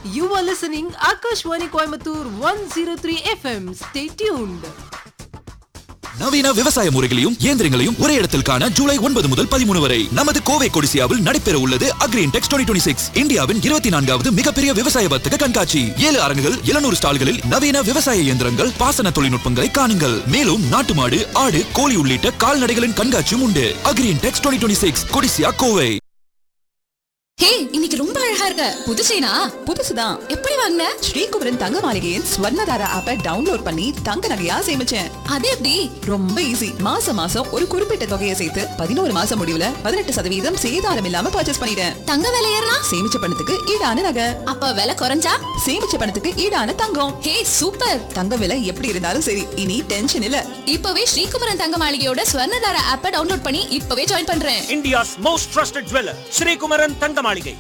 You are listening Akashwani Coimbatore 103 FM. Stay tuned. நவீன விவசாய முறைகளையும் இயந்திரங்களையும் ஒரே இடத்தில் காண ஜூலை 9 முதல் 13 வரை நமது கோவை கொடிசியாவில் நடைபெற உள்ளது அக்ரின்டெக்ஸ் 2026 இந்தியாவின் 24வது மிகப்பெரிய விவசாய வர்த்தக கண்காட்சி. 7 அரங்குகள் 700 ஸ்டால்களில் நவீன விவசாய இயந்திரங்கள், பாசன தொழில்நுட்பங்களை காணுங்கள். மேலும் நாட்டு மாடு, ஆடு, கோழி உள்ளிட்ட கால்நடைகளின் கண்காட்சியும் உண்டு. அக்ரின்டெக்ஸ் 2026 கொடிசியா கோவை. ஹே, இன்னைக்கு ரொம்ப அழகா இருக்க. புது செயினா? புதுசுதான். எப்படி வாங்குன? ஸ்ரீகுமரன் தங்க மாளிகையின் ஸ்வர்ணதாரா ஆப்பை டவுன்லோட் பண்ணி தங்க நகையா சேமிச்சேன். அது எப்படி? ரொம்ப ஈஸி. மாசம் ஒரு குறிப்பிட்ட தொகையை சேர்த்து 11 மாசம் முடிவுல 18% சேதாரம் இல்லாம பர்ச்சேஸ் பண்ணிட்டேன். தங்க விலை ஏறனா? சேமிச்ச பணத்துக்கு ஈடான நகை. அப்ப விலை குறைஞ்சா? சேமிச்ச பணத்துக்கு ஈடான தங்கம். ஹே, சூப்பர். தங்க விலை எப்படி இருந்தாலும் சரி, இனி டென்ஷன் இல்ல. இப்பவே ஸ்ரீகுமரன் தங்க மாளிகையோட ஸ்வர்ணதாரா ஆப்பை டவுன்லோட் பண்ணி இப்பவே ஜாயின் பண்றேன். India's most trusted jeweler, Sri Kumaran தங்க மாளிகை.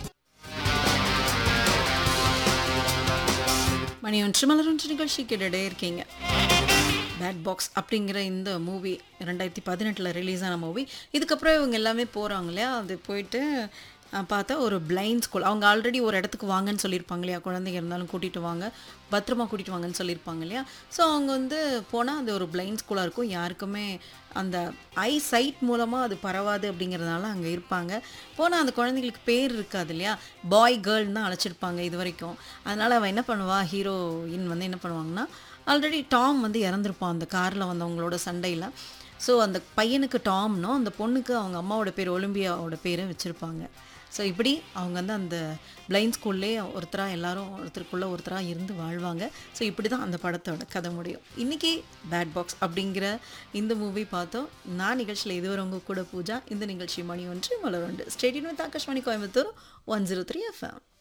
மணி ஒன்று மலரொன்று நிகழ்ச்சி கேட்டுட்டே இருக்கீங்க. பேட் பாக்ஸ் அப்படிங்கிற இந்த மூவி 2018 ரிலீஸ் ஆன மூவி. இதுக்கப்புறம் இவங்க எல்லாமே போகிறாங்க இல்லையா, அது போயிட்டு பார்த்தா ஒரு பிளைண்ட் ஸ்கூல். அவங்க ஆல்ரெடி ஒரு இடத்துக்கு வாங்கன்னு சொல்லியிருப்பாங்க இல்லையா, குழந்தைங்க இருந்தாலும் கூட்டிகிட்டு வாங்க, பத்திரமா கூட்டிகிட்டு வாங்கன்னு சொல்லியிருப்பாங்க இல்லையா. ஸோ அவங்க வந்து போனால் அது ஒரு பிளைண்ட் ஸ்கூலாக இருக்கும். யாருக்குமே அந்த ஐ சைட் மூலமாக அது பரவாது அப்படிங்கிறதுனால அங்கே இருப்பாங்க. போனால் அந்த குழந்தைங்களுக்கு பேர் இருக்காது இல்லையா, பாய் கேர்ள்னு தான் அழைச்சிருப்பாங்க இது வரைக்கும். அதனால் அவன் என்ன பண்ணுவா, ஹீரோயின் வந்து என்ன பண்ணுவாங்கன்னா, ஆல்ரெடி டாம் வந்து இறந்துருப்பான் அந்த காரில் வந்தவங்களோட சண்டையில். ஸோ அந்த பையனுக்கு டாம்னோ, அந்த பொண்ணுக்கு அவங்க அம்மாவோட பேர் ஒலிம்பியாவோட பேரை வச்சுருப்பாங்க. ஸோ இப்படி அவங்க வந்து அந்த பிளைண்ட் ஸ்கூல்லே ஒருத்தராக எல்லாரும் ஒருத்தராக இருந்து வாழ்வாங்க. ஸோ இப்படி தான் அந்த படத்தோட கதை முடியும். இன்றைக்கி பேட் பாக்ஸ் அப்படிங்கிற இந்த மூவி பார்த்தோம். நான் நிகழ்ச்சியில் இதுவரை உங்கள் கூட பூஜா. இந்த நிகழ்ச்சி மணி ஒன்று மலர் ஒன்று. Stadium with Akashvani Coimbatore 103 FM.